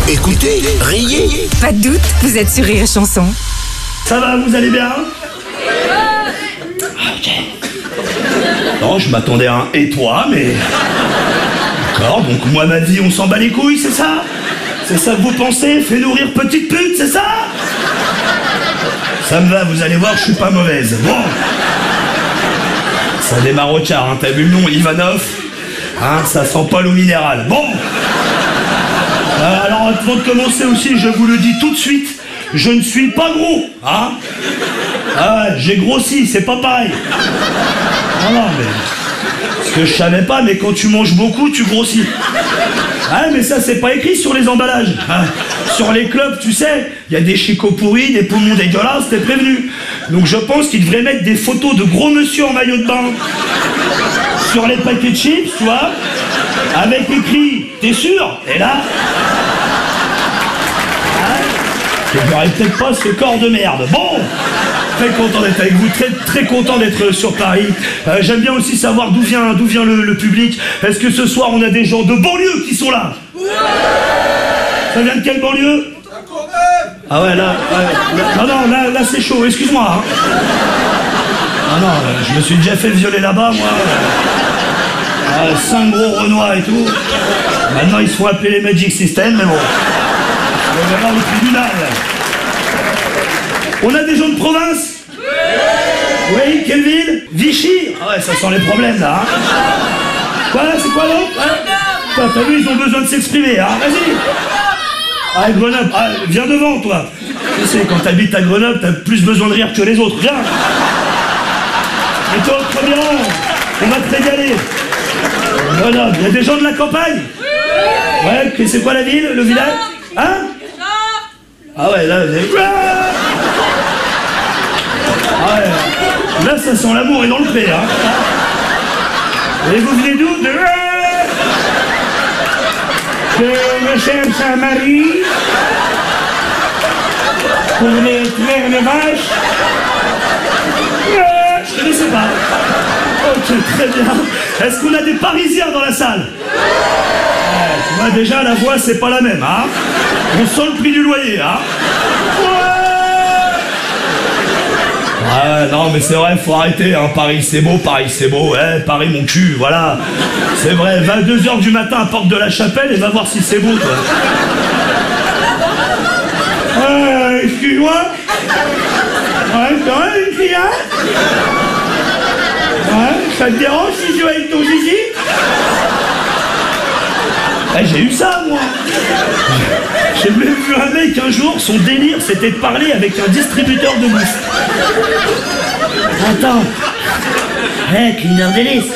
Écoutez, riez. Pas de doute, vous êtes sur Rire et Chanson. Ça va, vous allez bien? Ok. Non, je m'attendais à un et toi, mais... D'accord, donc moi, ma vie, on s'en bat les couilles, c'est ça? C'est ça que vous pensez? Fais nourrir petite pute, c'est ça? Ça me va, vous allez voir, je suis pas mauvaise. Bon. Ça démarre au quart, hein. T'as vu le nom, Ivanov? Hein, ça sent pas l'eau minérale. Bon. Alors, avant de commencer aussi, je vous le dis tout de suite, je ne suis pas gros, hein? Ah, j'ai grossi, c'est pas pareil. Non, mais... Ce que je savais pas, mais quand tu manges beaucoup, tu grossis. Ah, mais ça, c'est pas écrit sur les emballages. Hein. Sur les clubs, tu sais, il y a des chicots pourris, des poumons dégueulasses, t'es prévenu. Donc je pense qu'ils devraient mettre des photos de gros monsieur en maillot de bain sur les paquets de chips, tu vois, avec écrit « T'es sûr ?» Et là... Je n'aurais peut-être pas ce corps de merde. Bon, très content d'être avec vous, très content d'être sur Paris. J'aime bien aussi savoir d'où vient le public. Est-ce que ce soir on a des gens de banlieue qui sont là? Ça vient de quelle banlieue? Ah ouais, là, là c'est chaud, excuse-moi. Hein. Ah non, je me suis déjà fait violer là-bas, moi. 5 gros Renois et tout. Maintenant ils se font appeler les Magic System, mais bon. On verra au tribunal. On a des gens de province? Oui, quelle ville? Vichy? Ah ouais, ça sent les problèmes là. Hein. Quoi, c'est quoi là? T'as vu, ils ont besoin de s'exprimer, hein. Vas-y. Ah, Grenoble, ah, viens devant toi. Tu sais, quand t'habites à Grenoble, t'as plus besoin de rire que les autres. Viens. Et toi, premier rang, on va te régaler. Grenoble, il y a des gens de la campagne? Ouais, c'est quoi la ville, le village? Hein? Ah ouais, là, ah ouais. Là, ça sent l'amour et dans le pré, hein. Et vous venez d'où? De recherche un mari pour les traire les vaches. Je ne sais pas. Ok, très bien. Est-ce qu'on a des Parisiens dans la salle? Tu vois, déjà, la voix, c'est pas la même, hein. On sent le prix du loyer, hein. Ouais, non, mais c'est vrai, faut arrêter, hein. Paris, c'est beau, ouais, Paris, mon cul, voilà. C'est vrai, va à 2h du matin à Porte de la Chapelle et va voir si c'est beau, toi. Excuse-moi. Ouais, c'est vrai, une fille, hein. Ouais, ça te dérange si je joue avec ton zizi? J'ai eu ça, moi. J'ai même vu un mec un jour, son délire, c'était de parler avec un distributeur de bouffe. Attends. Kinder Delice.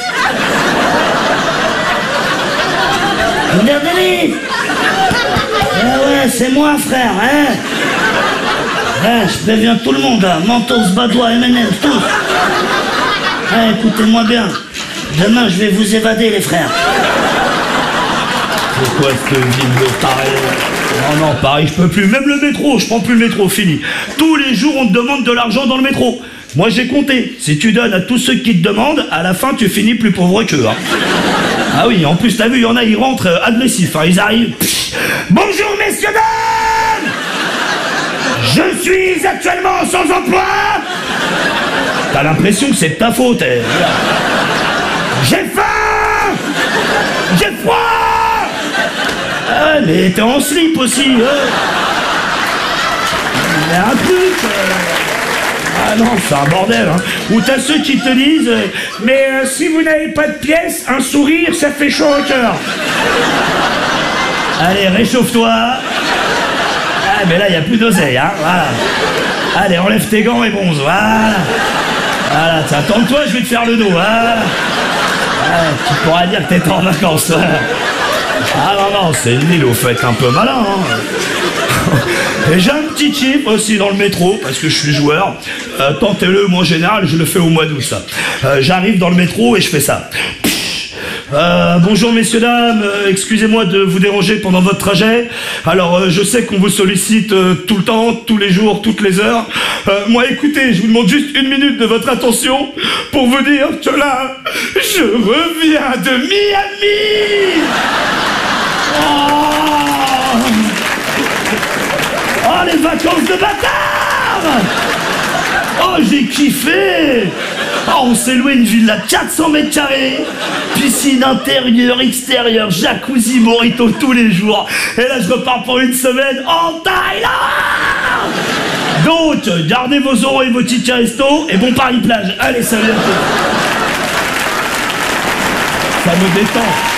Kinder Delice. Ouais, c'est moi, frère, hein. Je préviens tout le monde, là. Mentos, Badois, M&M's, tous. Écoutez-moi bien. Demain, je vais vous évader, les frères. Pourquoi ce ville de taré? Non, Paris, je peux plus. Même le métro, je prends plus le métro, fini. Tous les jours, on te demande de l'argent dans le métro. Moi, j'ai compté. Si tu donnes à tous ceux qui te demandent, à la fin, tu finis plus pauvre qu'eux. Hein. Ah oui, en plus, t'as vu, il y en a, ils rentrent agressifs. Hein, ils arrivent... Bonjour, messieurs, dames! Je suis actuellement sans emploi! T'as l'impression que c'est de ta faute. J'ai faim! J'ai froid! Ah, mais t'es en slip aussi, hein. Il y a un truc. Ah non, c'est un bordel, hein. Ou t'as ceux qui te disent mais si vous n'avez pas de pièces, un sourire, ça fait chaud au cœur. Allez, réchauffe-toi. Ah, mais là, il n'y a plus d'oseille, hein. Voilà. Allez, enlève tes gants et bronze, voilà. Voilà, attends-toi, je vais te faire le dos, hein. Ah, tu pourras dire que t'es en vacances, hein. Ah non, c'est une île, au fait, un peu malin, hein. Et j'ai un petit tip aussi dans le métro, parce que je suis joueur. Tentez-le, moi en général, je le fais au mois d'août, ça. J'arrive dans le métro et je fais ça. Bonjour messieurs, dames, excusez-moi de vous déranger pendant votre trajet. Alors, je sais qu'on vous sollicite tout le temps, tous les jours, toutes les heures. Moi, écoutez, je vous demande juste 1 minute de votre attention pour vous dire que là, je reviens de Miami. Oh, vacances de bâtard. Oh, j'ai kiffé. Oh, on s'est loué une villa de 400 mètres carrés, piscine intérieure, extérieure, jacuzzi, burrito tous les jours. Et là, je repars pour une semaine en Thaïlande. Donc, gardez vos euros et vos tickets resto et bon Paris plage. Allez, salut à tous. Ça me détend.